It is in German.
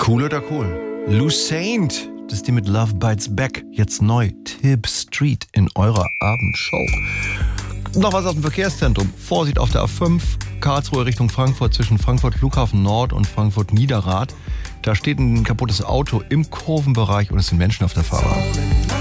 Cool oder cool? Lou Saint, das ist die mit Love Bites Back. Jetzt neu, Tib Street in eurer Abendshow. Noch was aus dem Verkehrszentrum. Vorsicht auf der A5, Karlsruhe Richtung Frankfurt, zwischen Frankfurt Flughafen Nord und Frankfurt Niederrad. Da steht ein kaputtes Auto im Kurvenbereich und es sind Menschen auf der Fahrbahn.